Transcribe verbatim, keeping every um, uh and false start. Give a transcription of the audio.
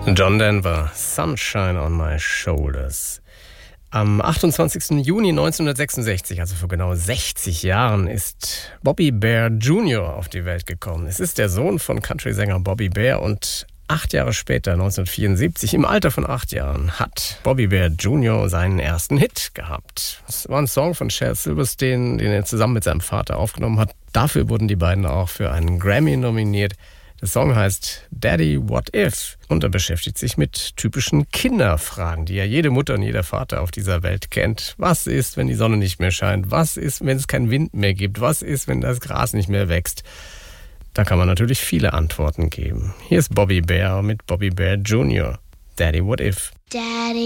John Denver, Sunshine on My Shoulders. Am achtundzwanzigsten Juni neunzehnhundertsechsundsechzig, also vor genau sechzig Jahren, ist Bobby Bare Junior auf die Welt gekommen. Es ist der Sohn von Country-Sänger Bobby Bare und acht Jahre später, neunzehnhundertvierundsiebzig, im Alter von acht Jahren, hat Bobby Bare Junior seinen ersten Hit gehabt. Es war ein Song von Shel Silverstein, den er zusammen mit seinem Vater aufgenommen hat. Dafür wurden die beiden auch für einen Grammy nominiert. Der Song heißt Daddy, What If? Und er beschäftigt sich mit typischen Kinderfragen, die ja jede Mutter und jeder Vater auf dieser Welt kennt. Was ist, wenn die Sonne nicht mehr scheint? Was ist, wenn es keinen Wind mehr gibt? Was ist, wenn das Gras nicht mehr wächst? Da kann man natürlich viele Antworten geben. Hier ist Bobby Bare mit Bobby Bare Junior Daddy, What If? Daddy.